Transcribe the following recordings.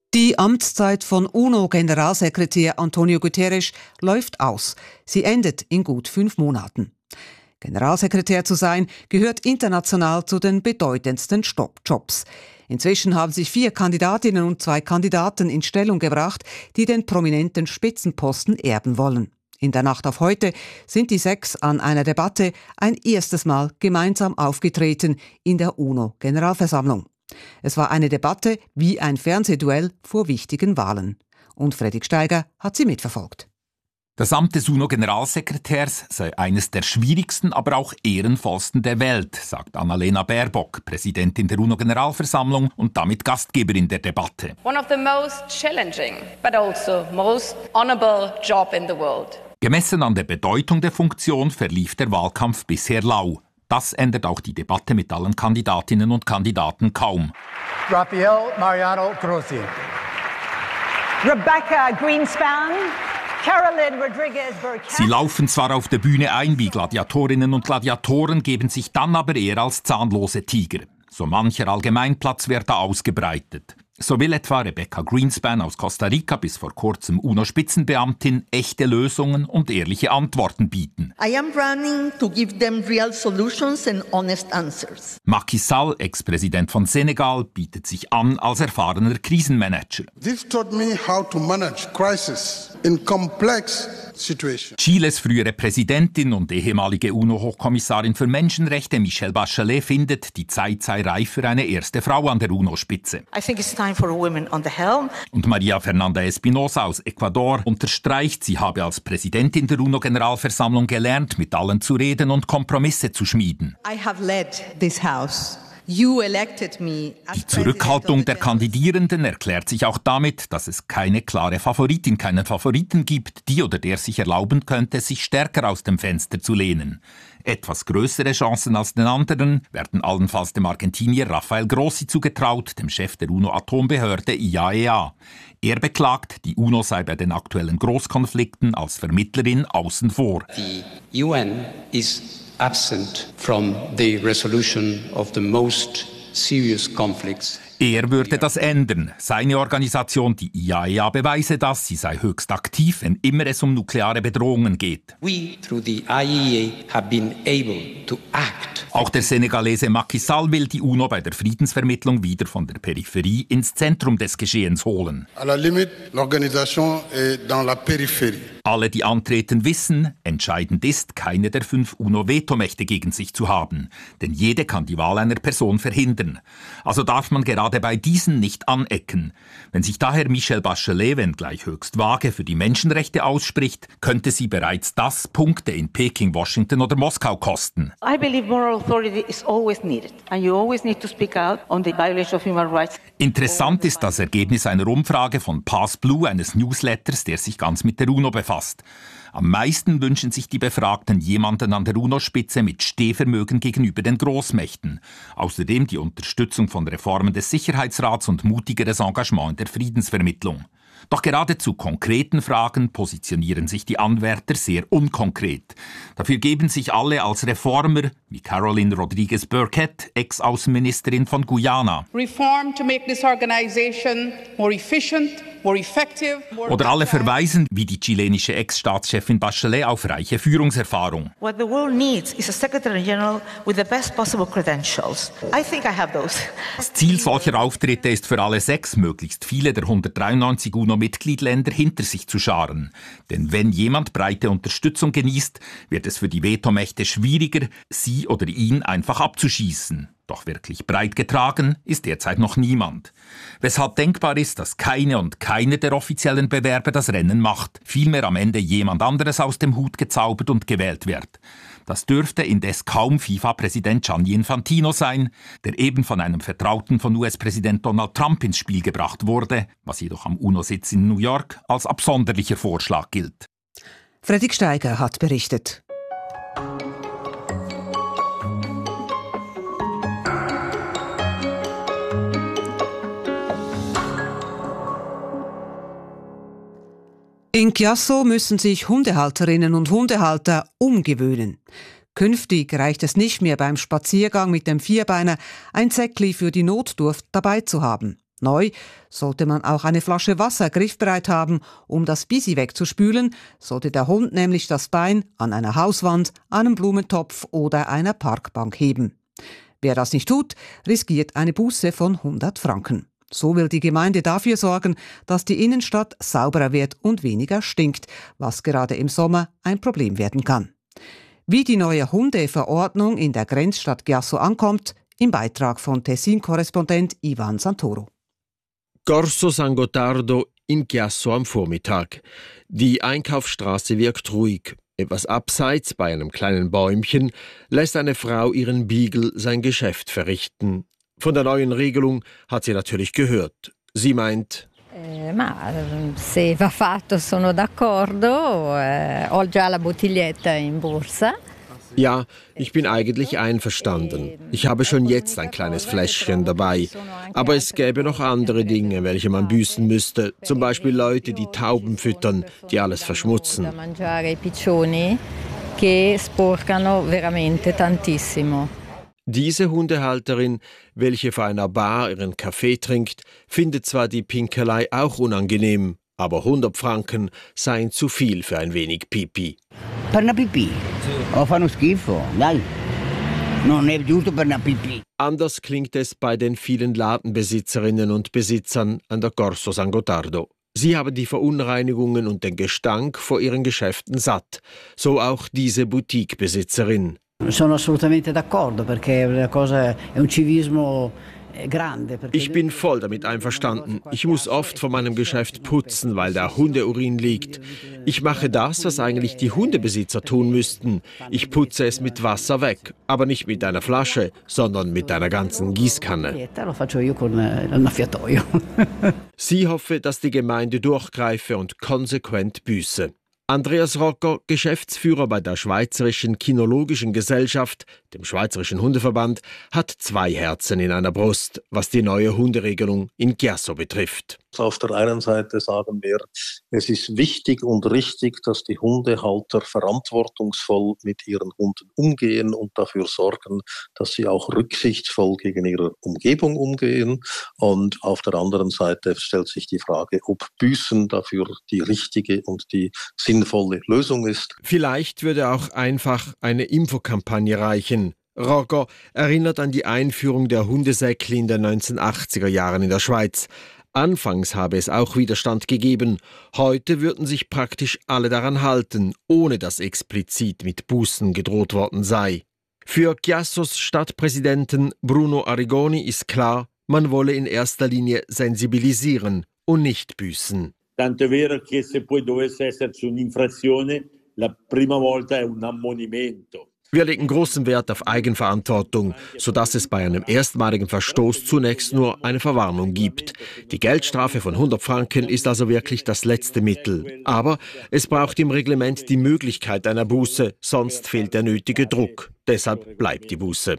Die Amtszeit von UNO-Generalsekretär Antonio Guterres läuft aus. Sie endet in gut 5 Monaten. Generalsekretär zu sein, gehört international zu den bedeutendsten Jobs. Inzwischen haben sich 4 Kandidatinnen und 2 Kandidaten in Stellung gebracht, die den prominenten Spitzenposten erben wollen. In der Nacht auf heute sind die 6 an einer Debatte ein erstes Mal gemeinsam aufgetreten in der UNO-Generalversammlung. Es war eine Debatte wie ein Fernsehduell vor wichtigen Wahlen. Und Fredrik Steiger hat sie mitverfolgt. Das Amt des UNO-Generalsekretärs sei eines der schwierigsten, aber auch ehrenvollsten der Welt, sagt Annalena Baerbock, Präsidentin der UNO-Generalversammlung und damit Gastgeberin der Debatte. One of the most challenging, but also most honorable job in the world. Gemessen an der Bedeutung der Funktion verlief der Wahlkampf bisher lau. Das ändert auch die Debatte mit allen Kandidatinnen und Kandidaten kaum. Rafael Mariano Grossi. Rebecca Greenspan. Carolyn Rodriguez-Burkett. Sie laufen zwar auf der Bühne ein wie Gladiatorinnen und Gladiatoren, geben sich dann aber eher als zahnlose Tiger. So mancher Allgemeinplatz wird da ausgebreitet. So will etwa Rebecca Greenspan aus Costa Rica bis vor kurzem UNO-Spitzenbeamtin echte Lösungen und ehrliche Antworten bieten. I am running to give them real solutions and honest answers. Macky Sall, Ex-Präsident von Senegal, bietet sich an als erfahrener Krisenmanager. This taught me how to manage crisis in complex situations. Chiles frühere Präsidentin und ehemalige UNO-Hochkommissarin für Menschenrechte Michelle Bachelet findet, die Zeit sei reif für eine erste Frau an der UNO-Spitze. I think it's time for women on the helm. Und Maria Fernanda Espinosa aus Ecuador unterstreicht, sie habe als Präsidentin der UNO-Generalversammlung gelernt, mit allen zu reden und Kompromisse zu schmieden. I have led this house. You elected me as Die Zurückhaltung der Kandidierenden erklärt sich auch damit, dass es keine klare Favoritin, keinen Favoriten gibt, die oder der sich erlauben könnte, sich stärker aus dem Fenster zu lehnen. Etwas größere Chancen als den anderen werden allenfalls dem Argentinier Rafael Grossi zugetraut, dem Chef der UNO-Atombehörde IAEA. Er beklagt, die UNO sei bei den aktuellen Großkonflikten als Vermittlerin außen vor. The UN is absent from the resolution of the most serious conflicts. Er würde das ändern. Seine Organisation, die IAEA, beweise das, sie sei höchst aktiv, wenn immer es um nukleare Bedrohungen geht. We, through the IAEA, have been able to act. Auch der Senegalese Macky Sall will die UNO bei der Friedensvermittlung wieder von der Peripherie ins Zentrum des Geschehens holen. À la limite, l'organisation est dans la périphérie. Alle, die antreten, wissen, entscheidend ist, keine der 5 UNO-Vetomächte gegen sich zu haben. Denn jede kann die Wahl einer Person verhindern. Also darf man gerade bei diesen nicht anecken. Wenn sich daher Michelle Bachelet, wenngleich höchst vage, für die Menschenrechte ausspricht, könnte sie bereits das Punkte in Peking, Washington oder Moskau kosten. I believe moral authority is always needed. And you always need to speak out on the violation of human rights. Interessant ist das Ergebnis einer Umfrage von Pass Blue, eines Newsletters, der sich ganz mit der UNO befasst. Am meisten wünschen sich die Befragten jemanden an der UNO-Spitze mit Stehvermögen gegenüber den Großmächten. Außerdem die Unterstützung von Reformen des Sicherheitsrats und mutigeres Engagement in der Friedensvermittlung. Doch gerade zu konkreten Fragen positionieren sich die Anwärter sehr unkonkret. Dafür geben sich alle als Reformer, wie Carolyn Rodriguez-Burkett, Ex-Außenministerin von Guyana. Reform to make this organization more efficient, more effective, more Oder alle verweisen, wie die chilenische Ex-Staatschefin Bachelet, auf reiche Führungserfahrung. What the world needs is a Secretary General with the best possible credentials. I think I have those. Das Ziel solcher Auftritte ist für alle 6, möglichst viele der 193 UNO-Mitgliedländer hinter sich zu scharen. Denn wenn jemand breite Unterstützung genießt, wird es für die Vetomächte schwieriger, sie oder ihn einfach abzuschießen. Doch wirklich breit getragen ist derzeit noch niemand. Weshalb denkbar ist, dass keine und keine der offiziellen Bewerber das Rennen macht, vielmehr am Ende jemand anderes aus dem Hut gezaubert und gewählt wird. Das dürfte indes kaum FIFA-Präsident Gianni Infantino sein, der eben von einem Vertrauten von US-Präsident Donald Trump ins Spiel gebracht wurde, was jedoch am UNO-Sitz in New York als absonderlicher Vorschlag gilt. Fredrik Steiger hat berichtet. In Chiasso müssen sich Hundehalterinnen und Hundehalter umgewöhnen. Künftig reicht es nicht mehr beim Spaziergang mit dem Vierbeiner, ein Säckli für die Notdurft dabei zu haben. Neu sollte man auch eine Flasche Wasser griffbereit haben, um das Bissi wegzuspülen, sollte der Hund nämlich das Bein an einer Hauswand, einem Blumentopf oder einer Parkbank heben. Wer das nicht tut, riskiert eine Buße von 100 Franken. So will die Gemeinde dafür sorgen, dass die Innenstadt sauberer wird und weniger stinkt, was gerade im Sommer ein Problem werden kann. Wie die neue Hundeverordnung in der Grenzstadt Chiasso ankommt, im Beitrag von Tessin-Korrespondent Ivan Santoro. Corso San Gottardo in Chiasso am Vormittag. Die Einkaufsstraße wirkt ruhig. Etwas abseits, bei einem kleinen Bäumchen, lässt eine Frau ihren Beagle sein Geschäft verrichten. Von der neuen Regelung hat sie natürlich gehört. Sie meint: Se va fatto sono d'accordo, ho già la bottiglietta in borsa. Ja, ich bin eigentlich einverstanden. Ich habe schon jetzt ein kleines Fläschchen dabei. Aber es gäbe noch andere Dinge, welche man büßen müsste. Zum Beispiel Leute, die Tauben füttern, die alles verschmutzen. Diese Hundehalterin, welche vor einer Bar ihren Kaffee trinkt, findet zwar die Pinkelei auch unangenehm, aber 100 Franken seien zu viel für ein wenig Pipi. Per una pipì? O fanno schifo, dai. Non è giusto per una pipì. Anders klingt es bei den vielen Ladenbesitzerinnen und Besitzern an der Corso San Gottardo. Sie haben die Verunreinigungen und den Gestank vor ihren Geschäften satt. So auch diese Boutique-Besitzerin. Sono assolutamente d'accordo, perché la cosa è un civismo grande. Ich bin voll damit einverstanden. Ich muss oft vor meinem Geschäft putzen, weil da Hundeurin liegt. Ich mache das, was eigentlich die Hundebesitzer tun müssten. Ich putze es mit Wasser weg, aber nicht mit einer Flasche, sondern mit einer ganzen Gießkanne. Sie hoffe, dass die Gemeinde durchgreife und konsequent büße. Andreas Rocker, Geschäftsführer bei der Schweizerischen Kinologischen Gesellschaft, dem Schweizerischen Hundeverband, hat 2 Herzen in einer Brust, was die neue Hunderegelung in Chiasso betrifft. Auf der einen Seite sagen wir, es ist wichtig und richtig, dass die Hundehalter verantwortungsvoll mit ihren Hunden umgehen und dafür sorgen, dass sie auch rücksichtsvoll gegen ihre Umgebung umgehen. Und auf der anderen Seite stellt sich die Frage, ob Büßen dafür die richtige und die sinnvolle Lösung ist. Vielleicht würde auch einfach eine Infokampagne reichen. Rocker erinnert an die Einführung der Hundesäckli in den 1980er Jahren in der Schweiz. Anfangs habe es auch Widerstand gegeben. Heute würden sich praktisch alle daran halten, ohne dass explizit mit Bußen gedroht worden sei. Für Chiassos Stadtpräsidenten Bruno Arrigoni ist klar, man wolle in erster Linie sensibilisieren und nicht büßen. Tanto è vero che se poi dovesse esserci un'infrazione, la prima volta è un ammonimento. Wir legen großen Wert auf Eigenverantwortung, sodass es bei einem erstmaligen Verstoß zunächst nur eine Verwarnung gibt. Die Geldstrafe von 100 Franken ist also wirklich das letzte Mittel. Aber es braucht im Reglement die Möglichkeit einer Buße, sonst fehlt der nötige Druck. Deshalb bleibt die Buße.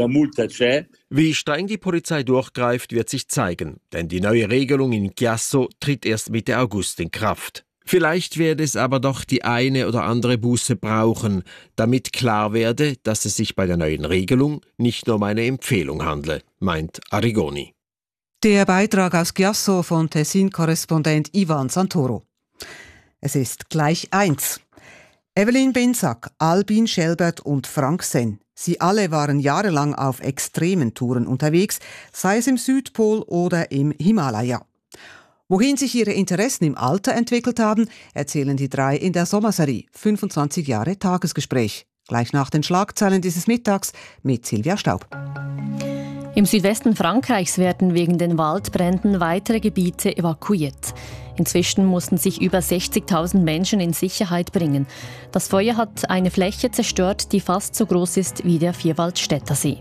Wie streng die Polizei durchgreift, wird sich zeigen, denn die neue Regelung in Chiasso tritt erst Mitte August in Kraft. Vielleicht werde es aber doch die eine oder andere Buße brauchen, damit klar werde, dass es sich bei der neuen Regelung nicht nur um eine Empfehlung handle, meint Arrigoni. Der Beitrag aus Chiasso von Tessin-Korrespondent Ivan Santoro. Es ist gleich 1. Evelyn Bensack, Albin Schelbert und Frank Senn. Sie alle waren jahrelang auf extremen Touren unterwegs, sei es im Südpol oder im Himalaya. Wohin sich ihre Interessen im Alter entwickelt haben, erzählen die 3 in der Sommerserie 25 Jahre Tagesgespräch. Gleich nach den Schlagzeilen dieses Mittags mit Silvia Staub. Im Südwesten Frankreichs werden wegen den Waldbränden weitere Gebiete evakuiert. Inzwischen mussten sich über 60.000 Menschen in Sicherheit bringen. Das Feuer hat eine Fläche zerstört, die fast so groß ist wie der Vierwaldstätter See.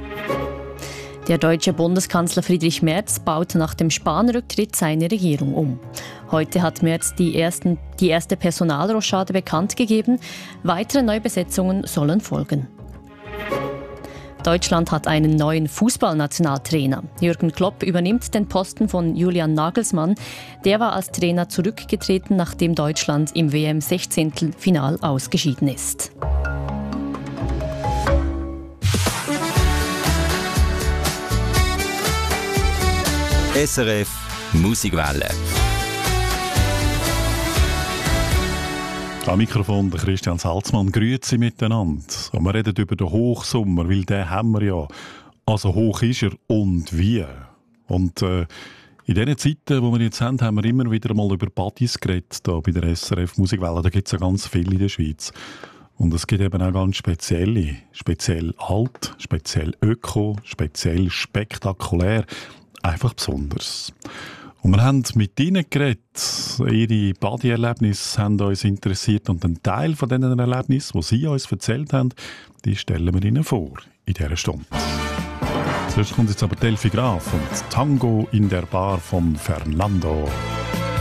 Der deutsche Bundeskanzler Friedrich Merz baut nach dem Spahn-Rücktritt seine Regierung um. Heute hat Merz die erste Personalrochade bekannt gegeben. Weitere Neubesetzungen sollen folgen. Deutschland hat einen neuen Fußballnationaltrainer. Jürgen Klopp übernimmt den Posten von Julian Nagelsmann. Der war als Trainer zurückgetreten, nachdem Deutschland im WM-16-Final ausgeschieden ist. SRF Musikwelle. Am Mikrofon der Christian Salzmann. Grüezi miteinander. Und wir reden über den Hochsommer, weil den haben wir ja. Also hoch ist er und wie. Und in diesen Zeiten, die wir jetzt haben wir immer wieder mal über Partys geredet, da bei der SRF Musikwelle. Da gibt es ja ganz viele in der Schweiz. Und es gibt eben auch ganz spezielle. Speziell alt, speziell öko, speziell spektakulär. Einfach besonders. Und wir haben mit ihnen geredet. Ihre Partyerlebnisse haben uns interessiert. Und einen Teil von diesen Erlebnissen, die sie uns erzählt haben, die stellen wir ihnen vor in dieser Stunde. Zuerst kommt jetzt aber Delphi Graf und Tango in der Bar von Fernando.